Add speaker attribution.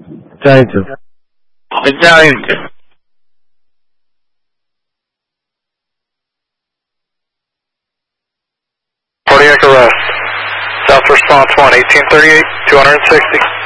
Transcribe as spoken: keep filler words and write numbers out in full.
Speaker 1: Giant.
Speaker 2: Giant.
Speaker 3: Cardiac arrest. South response one, eighteen thirty-eight, two hundred sixty.